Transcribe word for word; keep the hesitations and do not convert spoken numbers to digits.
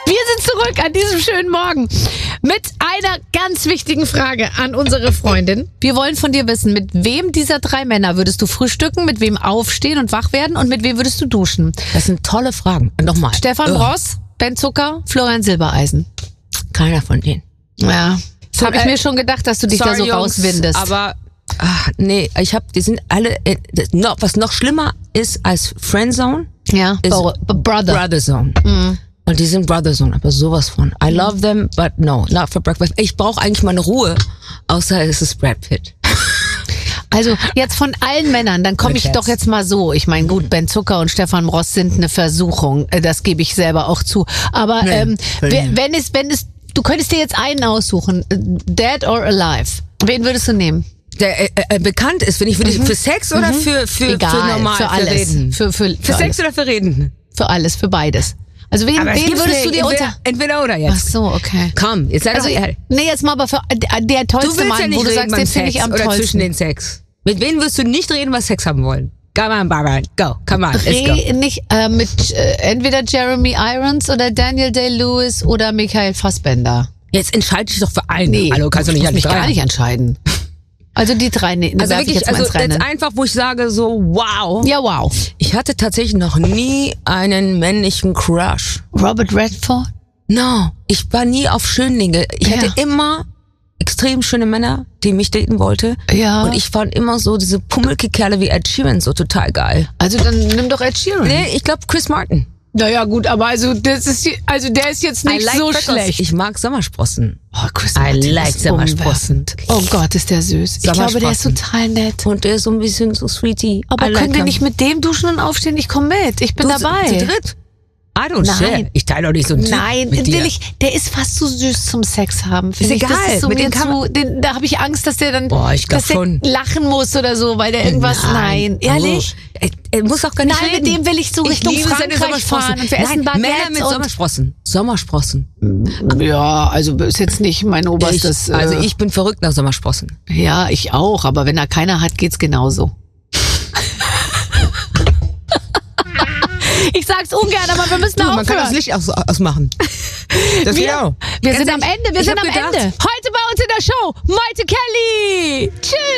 Wir sind zurück an diesem schönen Morgen mit einer ganz wichtigen Frage an unsere Freundin. Wir wollen von dir wissen, mit wem dieser drei Männer würdest du frühstücken, mit wem aufstehen und wach werden und mit wem würdest du duschen? Das sind tolle Fragen. Nochmal. Stefan Bross, Ben Zucker, Florian Silbereisen. Keiner von denen. Ja, das habe ich mir schon gedacht, dass du dich Sorry, da so Jungs, rauswindest. Aber ach, nee, ich habe, die sind alle. Äh, noch, was noch schlimmer ist als Friendzone, ja, ist Bro Brother. Brotherzone. Mhm. Und die sind Brotherzone, aber sowas von. I love them, but no, not for breakfast. Ich brauche eigentlich meine Ruhe, außer es ist Brad Pitt. Also jetzt von allen Männern, dann komme ich doch jetzt mal so. Ich meine, gut, Ben Zucker und Stefan Bross sind eine Versuchung. Das gebe ich selber auch zu. Aber nee, ähm, wenn, wenn es, wenn es, du könntest dir jetzt einen aussuchen, dead or alive. Wen würdest du nehmen? Der äh, äh, bekannt ist, finde ich, für, mhm. für Sex oder mhm. für für, Egal, für normal, für alles, für Reden? Für, für, für, für Sex alles. oder für Reden? Für alles, für beides. Also wen, aber wen würdest nicht, du dir entweder, unter... entweder oder jetzt. Ach so, okay. Komm, jetzt sei also, doch ehrlich. Nee, jetzt mal aber für der, der tollste Mann, ja nicht wo du sagst, den finde ich am oder tollsten. Zwischen den Sex. Mit wem wirst du nicht reden, was Sex haben wollen? Come on, Barbara, go, come on, let's go. Re nicht äh, mit äh, entweder Jeremy Irons oder Daniel Day-Lewis oder Michael Fassbender. Jetzt entscheide dich doch für einen. Nee, Hallo, kannst du nicht ich muss mich drei gar nicht entscheiden. Also die drei, ne, also wirklich, ich jetzt also mal ins Rennen. jetzt einfach, wo ich sage so, wow. Ja, wow. Ich hatte tatsächlich noch nie einen männlichen Crush. Robert Redford? No, ich war nie auf Schönlinge. Ich ja. hatte immer extrem schöne Männer, die mich daten wollte. Ja. Und ich fand immer so diese Pummelke-Kerle wie Ed Sheeran so total geil. Also dann nimm doch Ed Sheeran. Nee, ich glaube Chris Martin. Naja, gut, aber also das ist also der ist jetzt nicht like so Freckles. schlecht. Ich mag Sommersprossen. Oh, Chris I Martin like ist Sommersprossen. Oh Gott, ist der süß. Ich glaube, der ist total nett. Und der ist so ein bisschen so sweetie. Aber I können like wir him. nicht mit dem duschen und aufstehen? Ich komme mit. Ich bin du, dabei. Zu dritt? I don't Nein. share. Ich teile doch nicht so einen Typ Nein, mit dir. will ich, der ist fast zu süß zum Sex haben. Ist ich. egal. Das ist so mit mir dem kann zu, den, da habe ich Angst, dass der dann Boah, ich glaub dass der schon. lachen muss oder so, weil der irgendwas... Nein, Nein. ehrlich? Oh, er, er muss auch gar nicht Nein, reden. mit dem will ich so ich Richtung liebe seine Frankreich Sommersprossen. fahren und wir Nein, essen Baguettes Männer mit und- Sommersprossen. Sommersprossen. Ja, also ist jetzt nicht mein oberstes... Ich, also äh, ich bin verrückt nach Sommersprossen. Ja, ich auch, aber wenn er keiner hat, geht's genauso. Ich sag's ungern, aber wir müssen Du, aufhören. man kann das Licht aus, ausmachen. Das geht wir auch. wir Ganz sind am ehrlich, Ende, wir ich sind hab am gedacht- Ende. Heute bei uns in der Show, Maite Kelly. Tschüss.